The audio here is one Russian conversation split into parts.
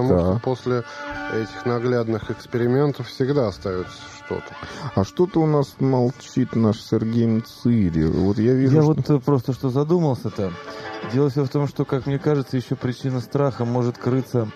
потому что после этих наглядных экспериментов всегда остается что-то. А что-то у нас молчит наш Сергей Мцири. Вот я вижу, вот просто что задумался-то. Дело все в том, что, как мне кажется, еще причина страха может крыться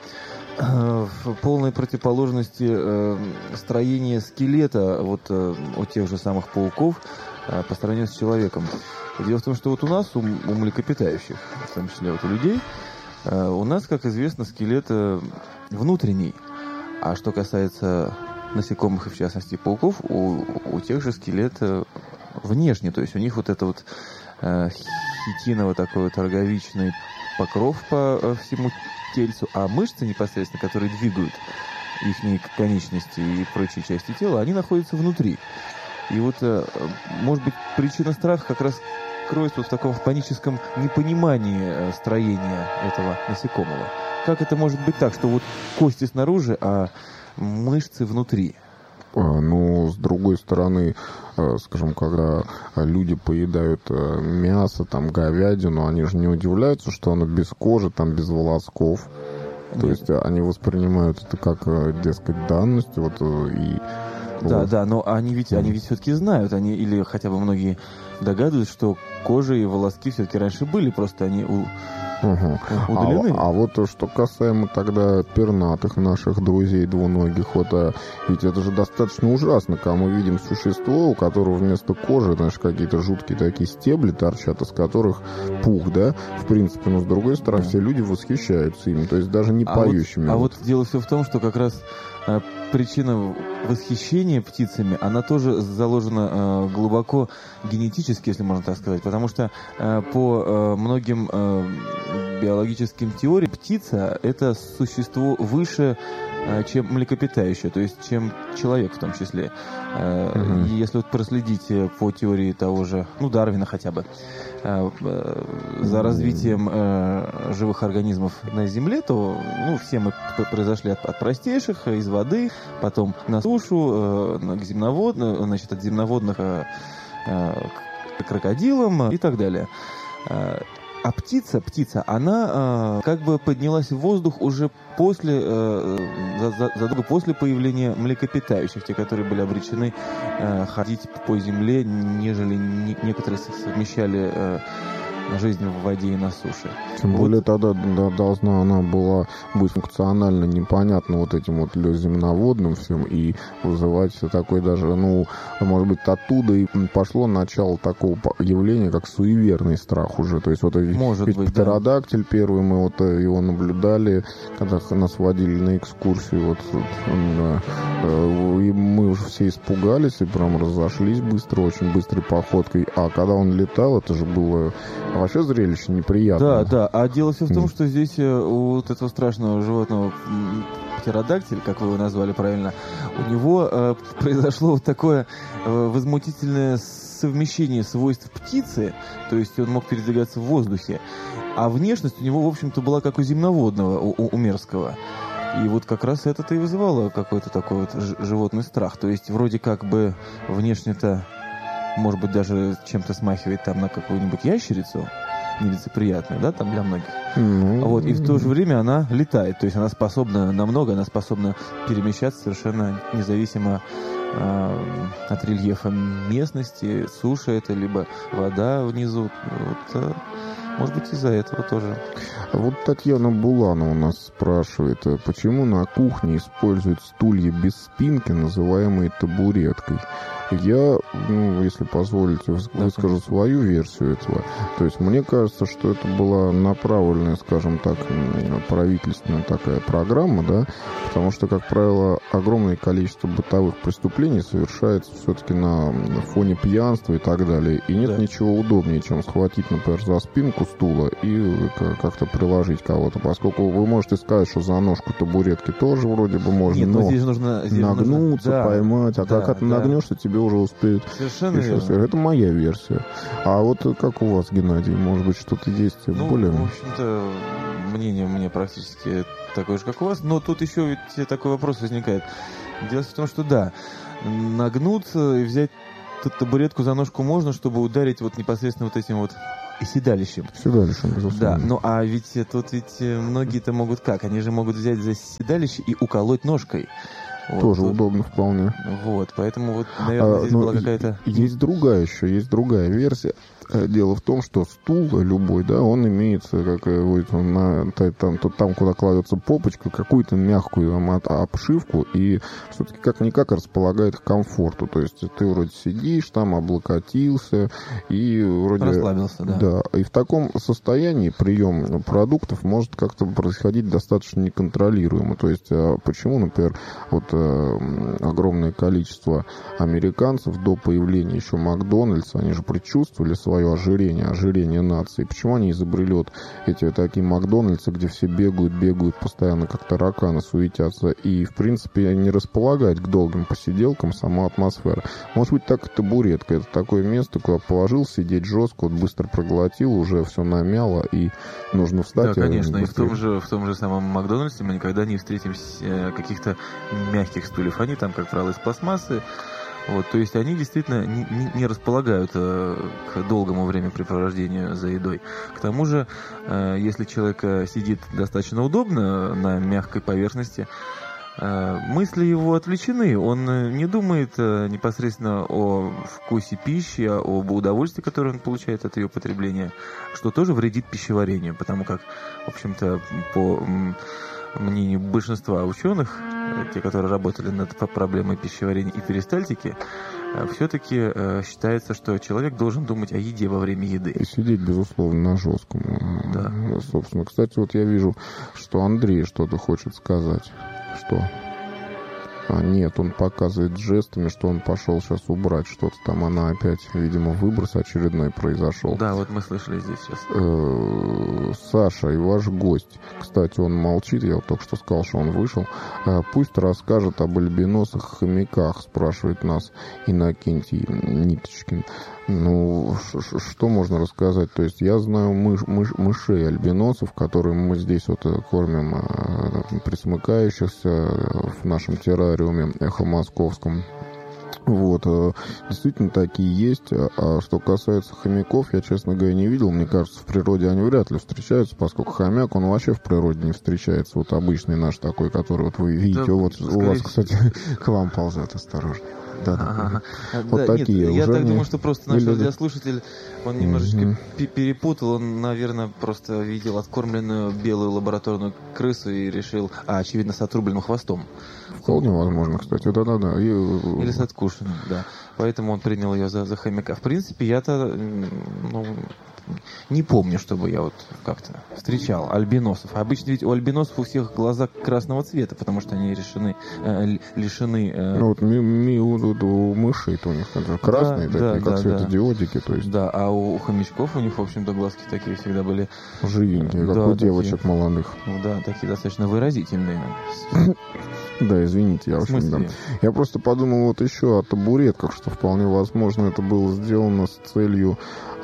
в полной противоположности строения скелета вот у тех же самых пауков по сравнению с человеком. Дело в том, что вот у нас, у млекопитающих, в том числе вот у людей, у нас, как известно, скелет внутренний. А что касается насекомых и, в частности, пауков, у тех же скелет внешний. То есть у них вот это вот хитиново такой вот роговичный покров по всему тельцу, а мышцы непосредственно, которые двигают их конечности и прочие части тела, они находятся внутри. И вот, может быть, причина страха как раз кроется в таком паническом непонимании строения этого насекомого. Как это может быть так, что вот кости снаружи, а мышцы внутри? Ну, с другой стороны, скажем, когда люди поедают мясо, там, говядину, они же не удивляются, что оно без кожи, там, без волосков. То есть они воспринимают это как, дескать, данность, вот, и... Да, да, но они ведь все-таки знают, или хотя бы многие догадываются, что кожа и волоски все-таки раньше были, просто они удалены. А вот что касаемо тогда пернатых наших друзей двуногих, вот, ведь это же достаточно ужасно, когда мы видим существо, у которого вместо кожи, знаешь, какие-то жуткие такие стебли торчат, из которых пух, да, в принципе, но с другой стороны, все люди восхищаются им, то есть даже не поющими. А вот дело все в том, что как раз причина восхищения птицами, она тоже заложена глубоко генетически, если можно так сказать, потому что по многим биологическим теориям птица — это существо выше, чем млекопитающее, то есть чем человек в том числе. И если вот проследить по теории того же, Дарвина хотя бы, за развитием живых организмов на Земле, то все мы произошли от простейших, из воды, потом на сушу, к земноводным, значит, от земноводных к крокодилам и так далее. А птица, она как бы поднялась в воздух уже задолго после появления млекопитающих, те, которые были обречены ходить по земле, нежели некоторые совмещали жизнь в воде и на суше. Тем более тогда должна она была быть функционально непонятна вот этим вот земноводным всем и вызывать такой даже, может быть, оттуда и пошло начало такого явления, как суеверный страх уже. То есть вот ведь птеродактиль первый, мы вот его наблюдали, когда нас водили на экскурсию, и мы уже все испугались и прям разошлись быстро, очень быстрой походкой. А когда он летал, это же было вообще зрелище неприятное. Да. А дело все в том, что здесь у вот этого страшного животного птеродактиль, как вы его назвали правильно, у него произошло вот такое возмутительное совмещение свойств птицы, то есть он мог передвигаться в воздухе, а внешность у него, в общем-то, была как у земноводного, у мерзкого. И вот как раз это-то и вызывало какой-то такой вот животный страх. То есть вроде как бы внешне-то, может быть, даже чем-то смахивает там на какую-нибудь ящерицу, нелицеприятную, да, там для многих. И в то же время она летает, то есть она способна на много, она способна перемещаться совершенно независимо от рельефа местности, суша это, либо вода внизу. Может быть, из-за этого тоже. Вот Татьяна Буланова у нас спрашивает, почему на кухне используют стулья без спинки, называемые табуреткой? Я, если позволите, выскажу свою версию этого. То есть мне кажется, что это была направленная, скажем так, правительственная такая программа, да, потому что, как правило, огромное количество бытовых преступлений совершается все-таки на фоне пьянства и так далее. И нет ничего удобнее, чем схватить, например, за спинку стула и как-то приложить кого-то. Поскольку вы можете сказать, что за ножку табуретки тоже вроде бы можно, нет, но здесь нужно нагнуться, поймать, как нагнешься, тебе уже успеют. Совершенно верно. Это моя версия. А вот как у вас, Геннадий? Может быть, что-то есть более... В общем-то, мнение у меня практически такое же, как у вас. Но тут еще ведь такой вопрос возникает. Дело в том, что нагнуться и взять табуретку за ножку можно, чтобы ударить вот непосредственно вот этим вот и седалищем. Седалищем, безусловно. Да, ну а ведь тут многие-то могут как? Они же могут взять за седалище и уколоть ножкой. Вот, тоже удобно вполне. Вот, поэтому вот, наверное, здесь была какая-то... Есть другая версия. Дело в том, что стул любой, да, он имеется, как там, куда кладется попочка, какую-то мягкую обшивку, и все-таки как-никак располагает к комфорту. То есть ты вроде сидишь, там облокотился, и вроде... Расслабился, да. Да, и в таком состоянии прием продуктов может как-то происходить достаточно неконтролируемо. То есть почему, например, вот огромное количество американцев до появления еще Макдональдса, они же предчувствовали свое ожирение нации. Почему они изобрели вот эти такие Макдональдсы, где все бегают постоянно, как тараканы суетятся, и, в принципе, не располагает к долгим посиделкам сама атмосфера. Может быть, так и табуретка. Это такое место, куда положил сидеть жестко, вот быстро проглотил, уже все намяло, и нужно встать. Да, конечно, и в том же самом Макдональдсе мы никогда не встретим каких-то мягких стульев. Они там, как правило, из пластмассы. Вот, то есть они действительно не располагают к долгому времяпрепровождению за едой. К тому же, если человек сидит достаточно удобно на мягкой поверхности, мысли его отвлечены. Он не думает непосредственно о вкусе пищи, а об удовольствии, которое он получает от ее потребления, что тоже вредит пищеварению, потому как, в общем-то, по мнению большинства ученых, те, которые работали над проблемой пищеварения и перистальтики, все-таки считается, что человек должен думать о еде во время еды. И сидеть, безусловно, на жестком. Да. Собственно, кстати, вот я вижу, что Андрей что-то хочет сказать. Что? Нет, он показывает жестами, что он пошел сейчас убрать что-то там. Она опять, видимо, выброс очередной произошел. Да, вот мы слышали здесь сейчас. Саша и ваш гость. Кстати, он молчит, я вот только что сказал, что он вышел. Пусть расскажет об альбиносах хомяках, спрашивает нас Иннокентий Ниточкин. Ну, что можно рассказать? То есть я знаю мышей альбиносов, которые мы здесь вот кормим присмыкающихся в нашем террариуме эхо московском. Вот, действительно такие есть. А что касается хомяков, я, честно говоря, не видел. Мне кажется, в природе они вряд ли встречаются, поскольку хомяк, он вообще в природе не встречается. Вот обычный наш такой, который вот вы видите. Да, вот у вас, кстати, к вам ползет, осторожно. Да. Вот да, такие. Нет, я так думаю, что просто наш радиослушатель, он немножечко перепутал. Он, наверное, просто видел откормленную белую лабораторную крысу и решил, очевидно, с отрубленным хвостом. Вполне возможно, кстати, да-да-да. Или с откушенным, да. Поэтому он принял ее за хомяка. В принципе, я-то не помню, чтобы я вот как-то встречал альбиносов. Обычно ведь у альбиносов у всех глаза красного цвета, потому что они лишены... Ну вот у мышей-то у них красные, да, такие, как светодиодики. То есть. Да, а у хомячков у них, в общем-то, глазки такие всегда были... Живенькие, как у девочек молодых. Да, такие достаточно выразительные. Да, извините, я просто подумал вот еще о табуретках, что вполне возможно это было сделано с целью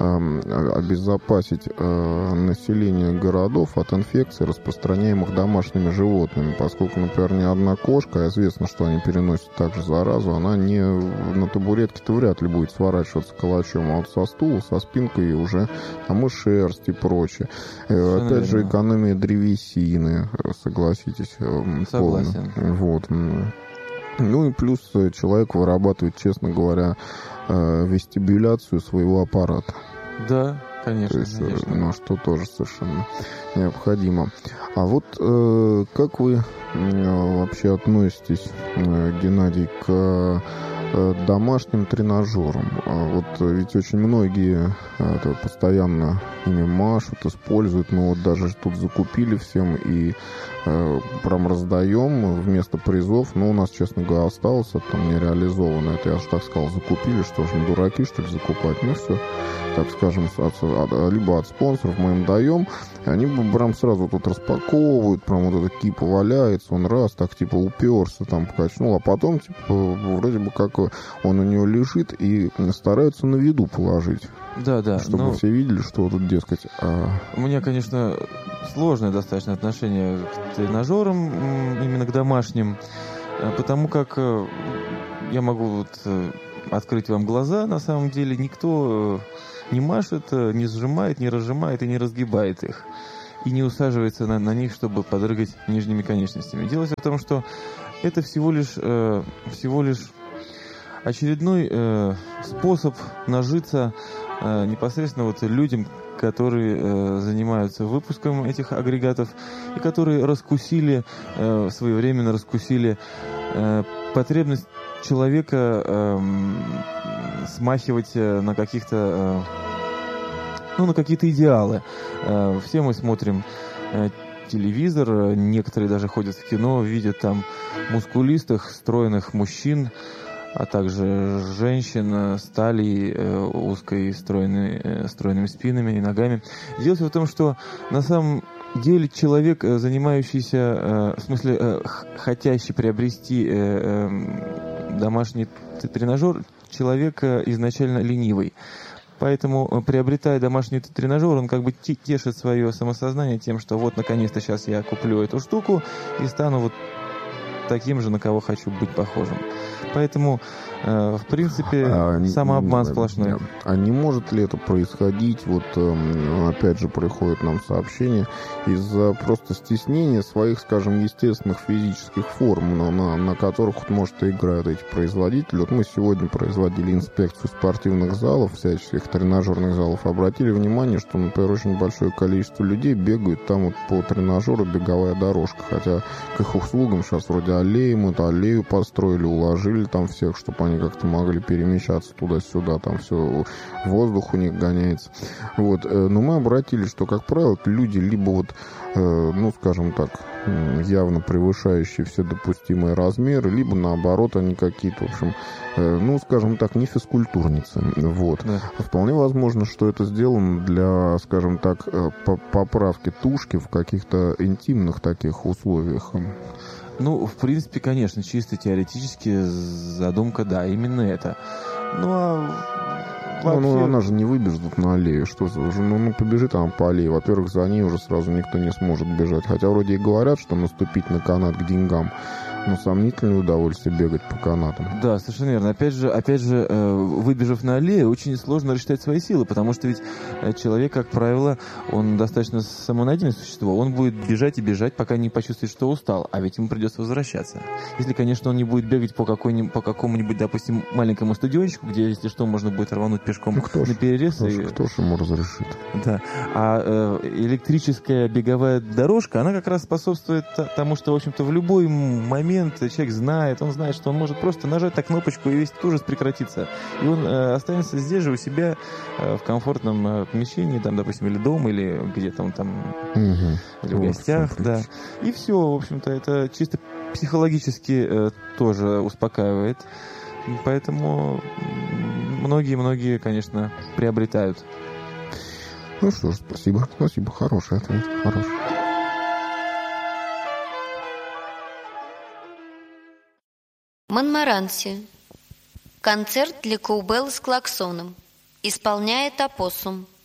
обезопасить население городов от инфекций, распространяемых домашними животными, поскольку, например, ни одна кошка, а известно, что они переносят также заразу, она не на табуретке-то вряд ли будет сворачиваться калачом, а вот со стула, со спинкой уже там и шерсть и прочее. Опять же, экономия древесины, согласитесь. Согласен. Вот. Ну и плюс человек вырабатывает, честно говоря, вестибуляцию своего аппарата. Да, конечно. То есть, конечно. Ну, что тоже совершенно необходимо. А вот как вы вообще относитесь, Геннадий, к домашним тренажерам? Вот ведь очень многие постоянно ими машут, используют. Мы вот даже тут закупили всем и прям раздаем вместо призов. Но у нас, честно говоря, осталось это там не реализовано. Это я же так сказал, закупили, что же, мы дураки, что ли, закупать? Ну все, так скажем, либо от спонсоров мы им даем, и они прям сразу тут распаковывают, прям вот эта кипа валяется, он раз так типа уперся, там покачнул, а потом типа вроде бы как он у него лежит и стараются на виду положить. Да. Чтобы все видели, что тут, дескать... У меня, конечно, сложное достаточно отношение к тренажерам, именно к домашним, потому как я могу открыть вам глаза, на самом деле никто не машет, не сжимает, не разжимает и не разгибает их. И не усаживается на них, чтобы подрыгать нижними конечностями. Дело в том, что это всего лишь очередной способ нажиться непосредственно вот людям, которые занимаются выпуском этих агрегатов и которые своевременно раскусили потребность человека смахивать на каких-то на какие-то идеалы. Все мы смотрим телевизор, некоторые даже ходят в кино, видят там мускулистых, стройных мужчин, а также женщин с талией узкой, стройными спинами и ногами. Дело в том, что на самом деле человек, занимающийся, хотящий приобрести домашний тренажер, человек изначально ленивый. Поэтому, приобретая домашний тренажер, он как бы тешит свое самосознание тем, что вот, наконец-то, сейчас я куплю эту штуку и стану вот таким же, на кого хочу быть похожим. Поэтому, в принципе, самообман сплошной. А не может ли это происходить, вот опять же приходит нам сообщение, из-за просто стеснения своих, скажем, естественных физических форм, на которых, вот, может, и играют эти производители. Вот мы сегодня производили инспекцию спортивных залов, всяческих тренажерных залов, обратили внимание, что, например, очень большое количество людей бегают там вот по тренажеру беговая дорожка, хотя к их услугам сейчас вроде аллею построили, уложили там всех, чтобы они как-то могли перемещаться туда-сюда, там все, воздух у них гоняется. Вот. Но мы обратились, что, как правило, люди либо вот, скажем так, явно превышающие все допустимые размеры, либо наоборот они какие-то, в общем, скажем так, не физкультурницы. Вот. Да. Вполне возможно, что это сделано для, скажем так, поправки тушки в каких-то интимных таких условиях. В принципе, конечно, чисто теоретически задумка, да, именно это. Вообще... она же не выбежит на аллею. Что за... побежит она по аллее. Во-первых, за ней уже сразу никто не сможет бежать. Хотя вроде и говорят, что наступить на канат к деньгам. Но сомнительное удовольствие бегать по канатам. Да, совершенно верно. Опять же, выбежав на аллею, очень сложно рассчитать свои силы, потому что ведь человек, как правило, он достаточно самонадеянное существо. Он будет бежать и бежать, пока не почувствует, что устал. А ведь ему придется возвращаться. Если, конечно, он не будет бегать по какому-нибудь, допустим, маленькому стадиончику, где, если что, можно будет рвануть пешком на перерез. Кто ж ему разрешит? Да. А электрическая беговая дорожка, она как раз способствует тому, что, в общем-то, в любой момент человек знает, он знает, что он может просто нажать на кнопочку, и весь ужас прекратится. И он останется здесь же у себя в комфортном помещении, там, допустим, или дома, или где-то он там, или в гостях, да. И все, в общем-то, это чисто психологически тоже успокаивает. Поэтому многие, конечно, приобретают. Ну что ж, спасибо, хороший ответ, хороший. Монмаранси. Концерт для коубелла с клаксоном. Исполняет опоссум.